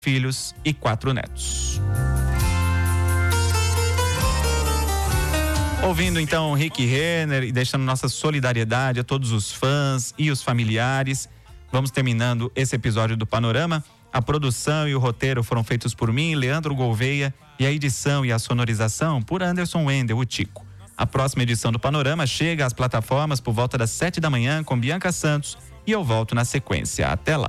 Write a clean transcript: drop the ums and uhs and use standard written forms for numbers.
filhos e 4 netos. Ouvindo então Rick Renner e deixando nossa solidariedade a todos os fãs e os familiares, vamos terminando esse episódio do Panorama. A produção e o roteiro foram feitos por mim, Leandro Gouveia, e a edição e a sonorização por Anderson Wendel, o Tico. A próxima edição do Panorama chega às plataformas por volta das 7 da manhã com Bianca Santos e eu volto na sequência. Até lá.